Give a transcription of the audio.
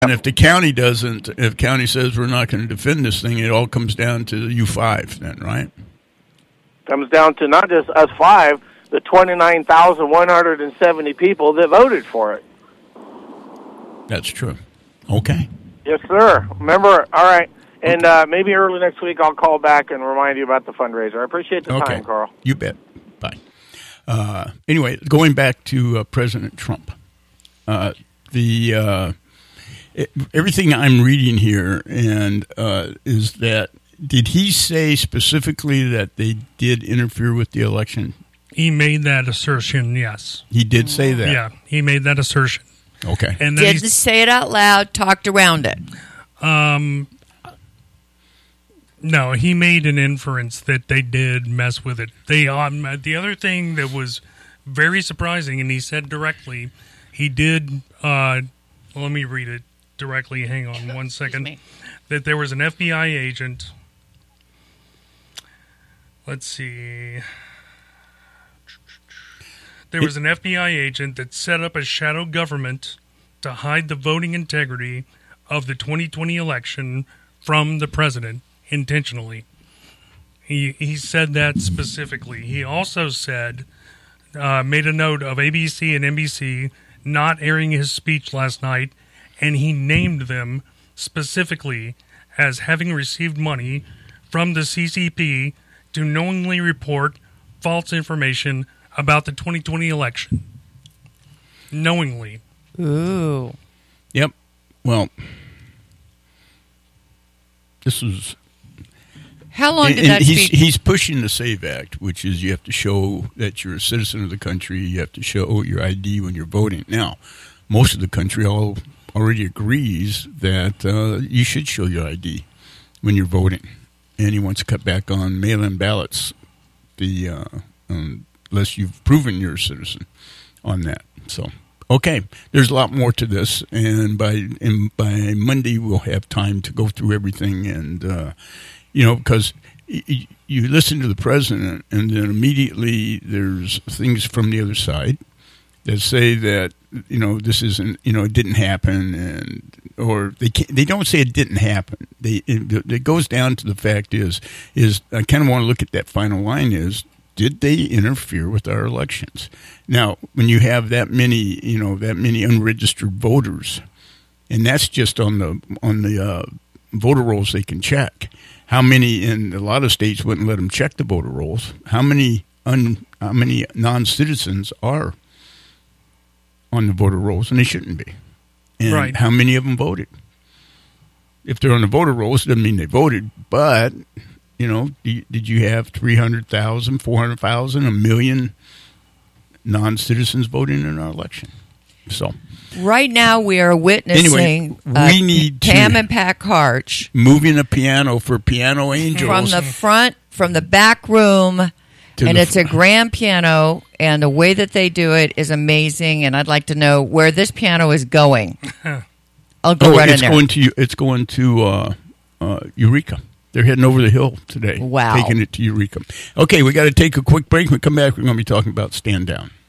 And if the county doesn't, if county says we're not going to defend this thing, it all comes down to you 5 then, right? Comes down to not just us 5, the 29,170 people that voted for it. That's true. Okay. Yes, sir. Remember, all right. And maybe early next week I'll call back and remind you about the fundraiser. I appreciate the time, Carl. You bet. Bye. Anyway, going back to President Trump, everything I'm reading here and is that, did he say specifically that they did interfere with the election? He made that assertion, yes. He did say that? Yeah, he made that assertion. Okay. And didn't say it out loud, talked around it. No, he made an inference that they did mess with it. The other thing that was very surprising, and he said directly, he did, let me read it directly, hang on one second, that there was an FBI agent, let's see, there was an FBI agent that set up a shadow government to hide the voting integrity of the 2020 election from the president intentionally. He said that specifically. He also said, made a note of ABC and NBC not airing his speech last night, and he named them specifically as having received money from the CCP to knowingly report false information about the 2020 election. Knowingly. Ooh. Yep. Well, this was... How long did that speech... He's pushing the SAVE Act, which is you have to show that you're a citizen of the country. You have to show your ID when you're voting. Now, most of the country already agrees that you should show your ID when you're voting. And he wants to cut back on mail-in ballots, unless you've proven you're a citizen on that. So, okay, there's a lot more to this, and by Monday we'll have time to go through everything. And because you listen to the president, and then immediately there's things from the other side that say that this isn't, it didn't happen, or they don't say it didn't happen. It goes down to the fact is I kind of want to look at that final line is, did they interfere with our elections? Now, when you have that many unregistered voters, and that's just on the voter rolls they can check. How many in a lot of states wouldn't let them check the voter rolls? How many non-citizens are on the voter rolls, and they shouldn't be? And right. How many of them voted? If they're on the voter rolls, it doesn't mean they voted, but... did you have 300,000, 400,000, 1 million non-citizens voting in our election? So, right now we are witnessing we need Pam and Pat Karch moving a piano for Piano Angels from the back room, and it's a grand piano, and the way that they do it is amazing. And I'd like to know where this piano is going. I'll go right in there. It's going to Eureka. They're heading over the hill today. Wow. Taking it to Eureka. Okay, we got to take a quick break. When we come back, we're going to be talking about Stand Down.